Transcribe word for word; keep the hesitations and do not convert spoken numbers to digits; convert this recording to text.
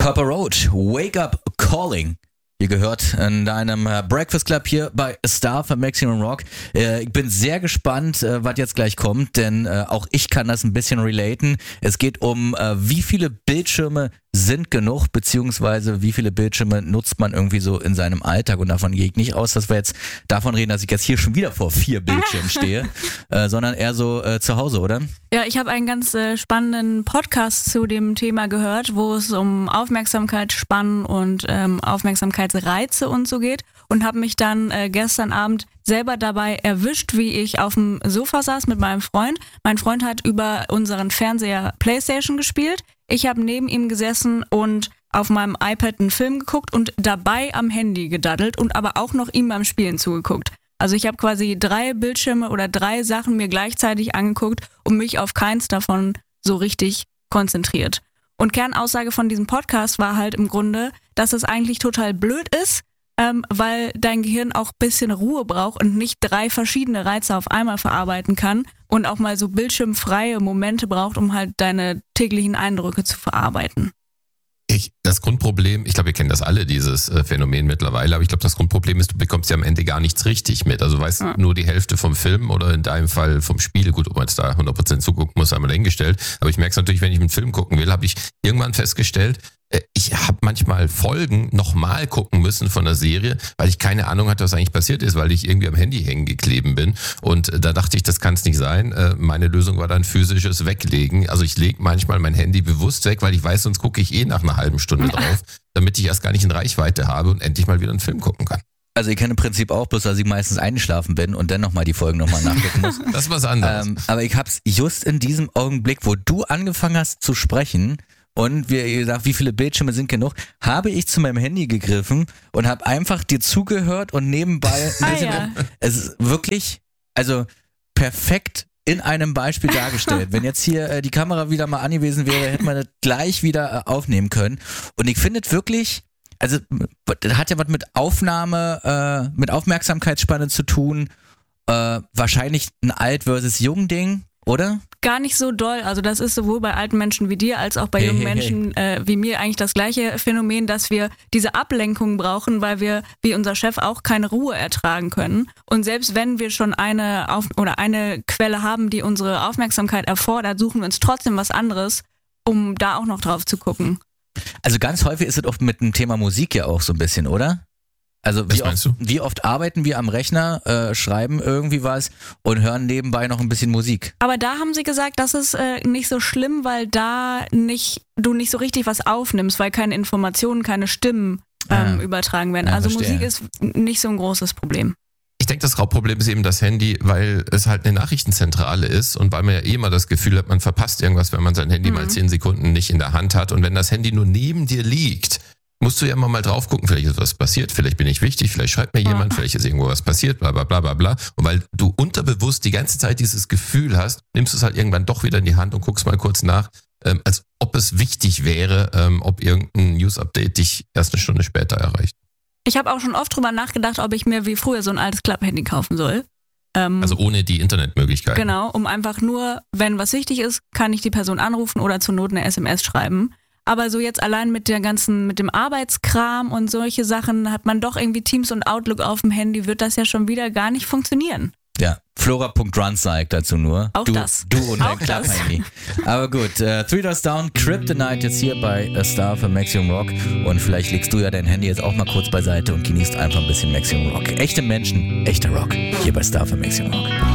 Papa Roach, Wake Up Calling. Ihr gehört in deinem Breakfast Club hier bei Star für Maximum Rock. Äh, ich bin sehr gespannt, äh, was jetzt gleich kommt, denn äh, auch ich kann das ein bisschen relaten. Es geht um, äh, wie viele Bildschirme sind genug, beziehungsweise wie viele Bildschirme nutzt man irgendwie so in seinem Alltag. Und davon gehe ich nicht aus, dass wir jetzt davon reden, dass ich jetzt hier schon wieder vor vier Bildschirmen stehe, äh, sondern eher so äh, zu Hause, oder? Ja, ich habe einen ganz äh, spannenden Podcast zu dem Thema gehört, wo es um Aufmerksamkeitsspannen und ähm, Aufmerksamkeitsreize und so geht und habe mich dann äh, gestern Abend selber dabei erwischt, wie ich auf dem Sofa saß mit meinem Freund. Mein Freund hat über unseren Fernseher PlayStation gespielt. Ich habe neben ihm gesessen und auf meinem iPad einen Film geguckt und dabei am Handy gedaddelt und aber auch noch ihm beim Spielen zugeguckt. Also ich habe quasi drei Bildschirme oder drei Sachen mir gleichzeitig angeguckt und mich auf keins davon so richtig konzentriert. Und Kernaussage von diesem Podcast war halt im Grunde, dass es eigentlich total blöd ist, ähm, weil dein Gehirn auch ein bisschen Ruhe braucht und nicht drei verschiedene Reize auf einmal verarbeiten kann und auch mal so bildschirmfreie Momente braucht, um halt deine täglichen Eindrücke zu verarbeiten. Ich, das Grundproblem, ich glaube, wir kennen das alle, dieses äh, Phänomen mittlerweile, aber ich glaube, das Grundproblem ist, du bekommst ja am Ende gar nichts richtig mit. Also du weißt ja nur die Hälfte vom Film oder in deinem Fall vom Spiel. Gut, ob man jetzt da hundert Prozent zugucken muss, einmal dahingestellt. Aber ich merke es natürlich, wenn ich einen Film gucken will, habe ich irgendwann festgestellt, äh, ich habe manchmal Folgen nochmal gucken müssen von der Serie, weil ich keine Ahnung hatte, was eigentlich passiert ist, weil ich irgendwie am Handy hängen geblieben bin. Und äh, da dachte ich, das kann es nicht sein. Äh, meine Lösung war dann physisches Weglegen. Also ich lege manchmal mein Handy bewusst weg, weil ich weiß, sonst gucke ich eh nach einer halben Stunde drauf, damit ich erst gar nicht in Reichweite habe und endlich mal wieder einen Film gucken kann. Also ich kenne im Prinzip auch, bloß dass ich meistens eingeschlafen bin und dann nochmal die Folgen nochmal nachgucken muss. Das ist was anderes. Ähm, aber ich hab's just in diesem Augenblick, wo du angefangen hast zu sprechen und wie gesagt, wie viele Bildschirme sind genug, habe ich zu meinem Handy gegriffen und habe einfach dir zugehört und nebenbei ein bisschen, Ah, ja. es ist wirklich, also perfekt in einem Beispiel dargestellt. Wenn jetzt hier äh, die Kamera wieder mal angewiesen wäre, hätte man das gleich wieder äh, aufnehmen können. Und ich finde es wirklich, also das hat ja was mit Aufnahme, äh, mit Aufmerksamkeitsspanne zu tun. Äh, wahrscheinlich ein Alt versus Jung Ding, oder? Gar nicht so doll. Also das ist sowohl bei alten Menschen wie dir als auch bei Hey, jungen hey, Menschen äh, wie mir eigentlich das gleiche Phänomen, dass wir diese Ablenkung brauchen, weil wir, wie unser Chef, auch keine Ruhe ertragen können. Und selbst wenn wir schon eine Auf- oder eine Quelle haben, die unsere Aufmerksamkeit erfordert, suchen wir uns trotzdem was anderes, um da auch noch drauf zu gucken. Also ganz häufig ist es oft mit dem Thema Musik ja auch so ein bisschen, oder? Also Was wie meinst oft, du? wie oft arbeiten wir am Rechner, äh, schreiben irgendwie was und hören nebenbei noch ein bisschen Musik? Aber da haben sie gesagt, das ist äh, nicht so schlimm, weil da nicht du nicht so richtig was aufnimmst, weil keine Informationen, keine Stimmen ähm, Ah. übertragen werden. Ja, also verstehe. Musik ist nicht so ein großes Problem. Ich denke, das Hauptproblem ist eben das Handy, weil es halt eine Nachrichtenzentrale ist und weil man ja eh immer das Gefühl hat, man verpasst irgendwas, wenn man sein Handy Mhm. mal zehn Sekunden nicht in der Hand hat. Und wenn das Handy nur neben dir liegt, musst du ja immer mal drauf gucken, vielleicht ist was passiert, vielleicht bin ich wichtig, vielleicht schreibt mir jemand, Ja. vielleicht ist irgendwo was passiert, bla bla bla bla bla. Und weil du unterbewusst die ganze Zeit dieses Gefühl hast, nimmst du es halt irgendwann doch wieder in die Hand und guckst mal kurz nach, ähm, als ob es wichtig wäre, ähm, ob irgendein News-Update dich erst eine Stunde später erreicht. Ich habe auch schon oft drüber nachgedacht, ob ich mir wie früher so ein altes Klapphandy kaufen soll. Ähm, Also ohne die Internetmöglichkeit. genau, um einfach nur, wenn was wichtig ist, kann ich die Person anrufen oder zur Not eine S M S schreiben. Aber so jetzt allein mit der ganzen, mit dem Arbeitskram und solche Sachen hat man doch irgendwie Teams und Outlook auf dem Handy, wird das ja schon wieder gar nicht funktionieren. Ja, Flora.run sagt dazu nur. Auch du, das. Du und dein Auch das. Klapphandy. Aber gut, äh, Three Doors Down, Kryptonite jetzt hier bei A Star für Maximum Rock. Und vielleicht legst du ja dein Handy jetzt auch mal kurz beiseite und genießt einfach ein bisschen Maximum Rock. Echte Menschen, echter Rock. Hier bei Star für Maximum Rock.